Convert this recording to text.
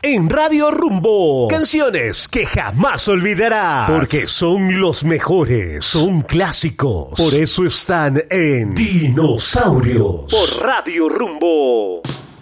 en Radio Rumbo. Canciones que jamás olvidarás, porque son los mejores, son clásicos. Por eso están en Dinosaurios. Por Radio Rumbo.